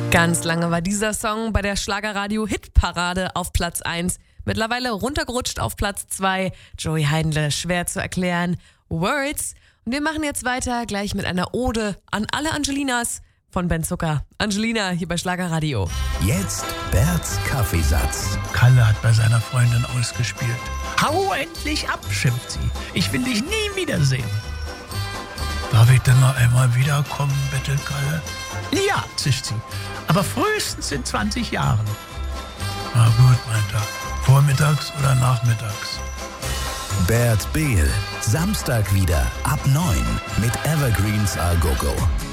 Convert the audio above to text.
Ganz lange war dieser Song bei der Schlagerradio-Hitparade auf Platz 1. Mittlerweile runtergerutscht auf Platz 2. Joey Heindle, schwer zu erklären. Words. Und wir machen jetzt weiter gleich mit einer Ode an alle Angelinas von Ben Zucker. Angelina hier bei Schlagerradio. Jetzt Berts Kaffeesatz. Kalle hat bei seiner Freundin ausgespielt. Hau endlich ab, schimpft sie. Ich will dich nie wiedersehen. Darf ich denn noch einmal wiederkommen, bitte, Kalle? Ja, zischt sie. Aber frühestens in 20 Jahren. Na gut, meint er. Vormittags oder nachmittags? Bert Behl. Samstag wieder ab 9 mit Evergreens A Go Go.